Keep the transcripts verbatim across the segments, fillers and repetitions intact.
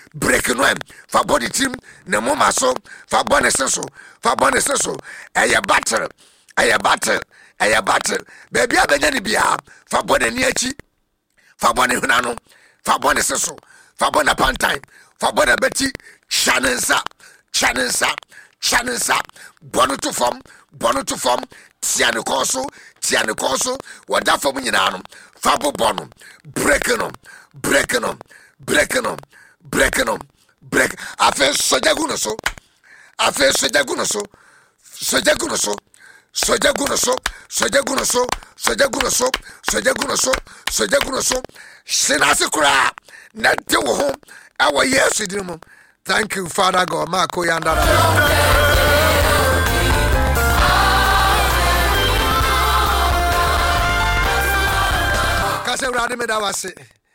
break no fa body team ne moma so fa bone so fa bone so eye battle eye battle eye battle baby abenya ni bia fa bone ni achi fa bone huna no fa bone so fa bone pantime fa bone beti chanensa chanensa chanensa bone to form bone to form tiane koso tiane koso wada form nyina no fa bo bono break no break no break no break no break afa sojagu no so afa sojagu no so sojagu no so sojagu no so sojagu no so sojagu no so sojagu no so sojagu no so sinase kura na de wo ho awo yesu dimu. Thank you Father God mako yandara kase urade me da wase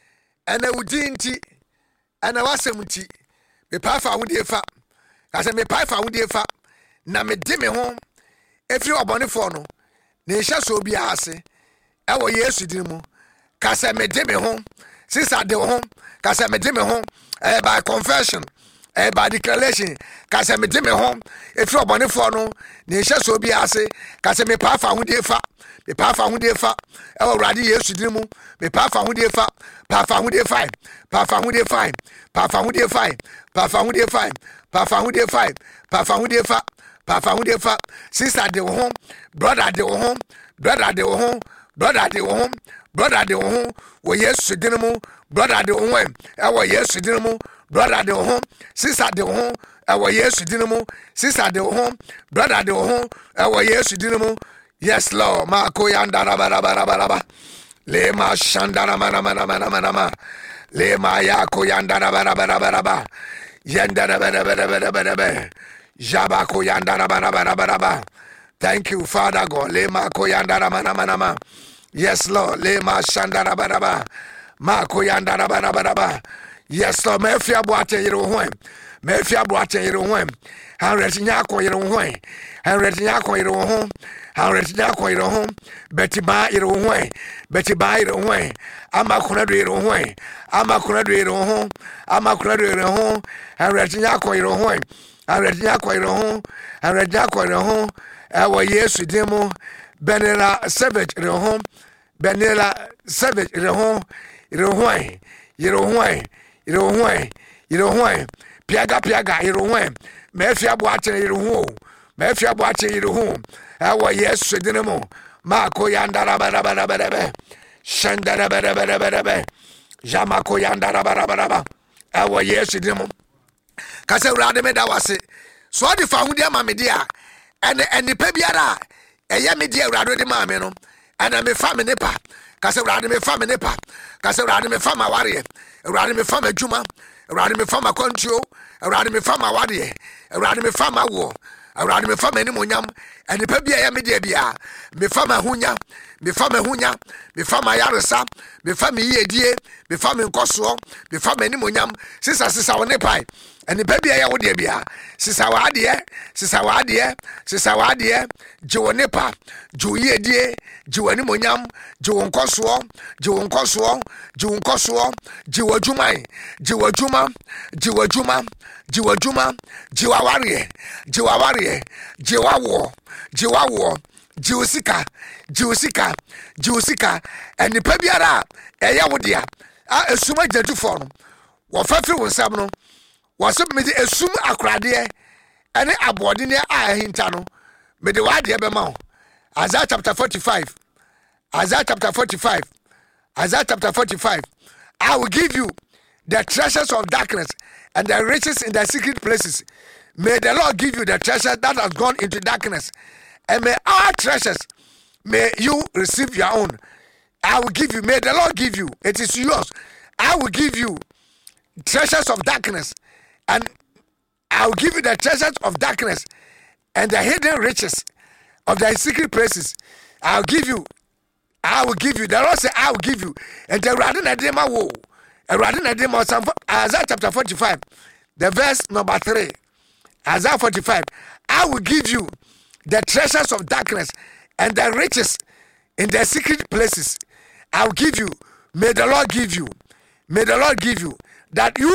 ene udinti ene wasemuti me pa fa wudie fa kase me pa fa wudie fa na me de me ho efiri obonefo no na ehya so bi ase ewo yesu din mu kase me de me ho sisa de ho kase me de me ho eh, by confession eh, by declaration kase me de me ho efiri obonefo no na ehya so bi ase kase me pa fa wudie fa me pa fa wudie fa ewo urade yesu din mu me pa fa wudie fa pa fa wudie fa pa fa wudie fa pa fa wudie fa pa fa wudie fa pa fa wudie fa pa fa wudie fa pa fa wudie fa sister de ho brother de ho brother de ho brother de ho brother de ho wo yesu din mu brother de ho e wo yesu din mu brother de ho sister de ho e wo yesu din mu sister de ho brother de ho e wo yesu din mu. Yes Lord ma ko yandara bara bara bara le ma shandara mana mana mana mana le ma ya ko yandara bara bara bara yandara bara bara bara bara jaba ko yandara bara bara bara. Thank you Father God le ma ko yandara mana mana ma. Yes Lord le ma shandara bara bara ma ko yandara bara bara. Yes Lord me fia boate yero ho me fia boate yero ho han retinya ko yero ho han retinya ko yero ho han retinya ko yero ho beti ba yero ho beti ba yero ho ama kuna do yero ho ama kuna do yero ho ama kuna do yero ho han retinya ko yero ho han retinya ko yero ho han retinya ko yero ho ewo yesu demo benela savage yero ho benela savage yero ho yero ho yero ho yero ho yero ho piaga piaga yero ho me fia boate yero ho me fia boate yero ho awo yesu dinemo mako yandara bara bara bara shandara bara bara bara jamako yandara bara bara awo yesu dinemo kase urade me da wase so di fa hudi ama me dia ene ene pa biara eye me dia urade de ma me no ana me fa me ne pa kase urade me fa me ne pa kase urade me fa ma ware urade me fa ma djuma urade me fa ma control urade me fa ma ware urade me fa ma wo urade me fa ma ni monyam ene pa bia ya me dia bia me fa ma hunya me fa ma hunya me fa ma yaresa me fa me yedie me fa me nkoso me fa ma ni monyam sisa sisa woni pai ene pa bia ya wo dia bia sisa wa ade sisa wa ade sisa wa ade je woni pa je yedie je woni monyam je won nkoso je won nkoso je won nkoso je wadwuma je wadwuma je wadwuma je wadwuma je wa ware je wa ware je wa wo je wa wo je osika je osika je osika ene pa biara eya wo dia a esuma jaju fo no wo fa fi wo sam no wo se me esum akrade ene abode ne a hinta no me de wa de be ma Isaiah chapter forty-five Isaiah chapter forty-five Isaiah chapter forty-five I will give you the treasures of darkness and the riches in the secret places. May the Lord give you the treasure that has gone into darkness, and may our treasures, may you receive your own. I will give you, may the Lord give you, it is yours. I will give you treasures of darkness, and I will give you the treasures of darkness and the hidden riches of the secret places. I will give you, I will give you, the Lord said, I will give you, and the Radina Dema wo, a Radina Dema, Isaiah chapter forty-five, the verse number three. Isaiah forty-five, I will give you the treasures of darkness and the riches in the secret places. I will give you, may the Lord give you, may the Lord give you, that you